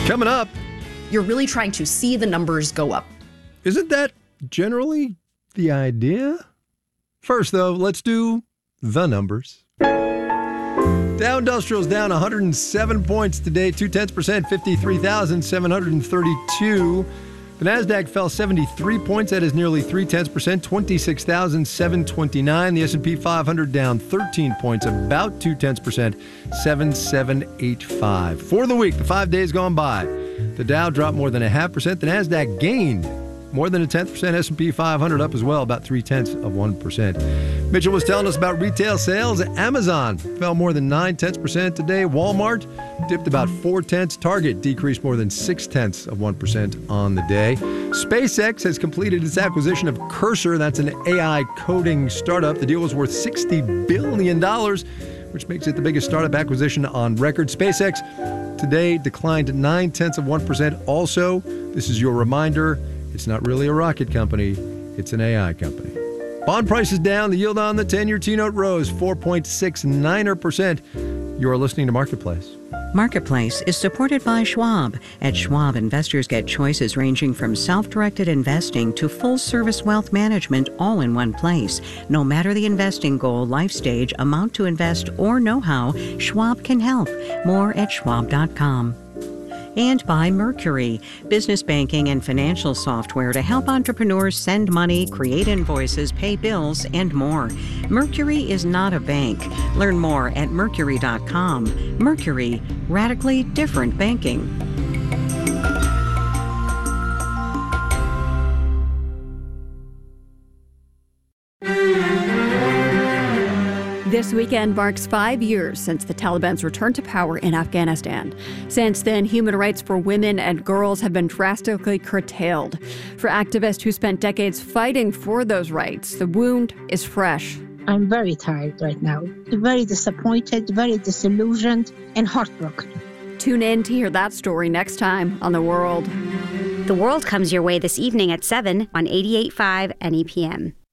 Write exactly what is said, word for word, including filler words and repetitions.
Coming up, you're really trying to see the numbers go up. Isn't that generally the idea? First, though, let's do the numbers. Dow Industrial's down one hundred seven points today, two-tenths percent, fifty-three thousand seven hundred thirty-two. The NASDAQ fell seventy-three points. That is nearly three-tenths percent, twenty-six thousand seven hundred twenty-nine. The S and P five hundred down thirteen points, about two-tenths percent, seven thousand seven hundred eighty-five. For the week, the five days gone by, the Dow dropped more than a half percent. The NASDAQ gained more than a tenth percent. S and P five hundred up as well, about three-tenths of one percent. Mitchell was telling us about retail sales. Amazon fell more than nine-tenths percent today. Walmart dipped about four-tenths. Target decreased more than six-tenths of one percent on the day. SpaceX has completed its acquisition of Cursor. That's an A I coding startup. The deal was worth sixty billion dollars, which makes it the biggest startup acquisition on record. SpaceX today declined nine-tenths of one percent. Also, this is your reminder, it's not really a rocket company, it's an A I company. Bond prices down, the yield on the ten-year T-note rose four point six nine percent. You are listening to Marketplace. Marketplace is supported by Schwab. At Schwab, investors get choices ranging from self-directed investing to full-service wealth management all in one place. No matter the investing goal, life stage, amount to invest, or know-how, Schwab can help. More at schwab dot com. And by Mercury, business banking and financial software to help entrepreneurs send money, create invoices, pay bills, and more. Mercury is not a bank. Learn more at mercury dot com. Mercury, radically different banking. This weekend marks five years since the Taliban's return to power in Afghanistan. Since then, human rights for women and girls have been drastically curtailed. For activists who spent decades fighting for those rights, the wound is fresh. I'm very tired right now, very disappointed, very disillusioned, and heartbroken. Tune in to hear that story next time on The World. The World comes your way this evening at seven on eighty-eight point five N E P M.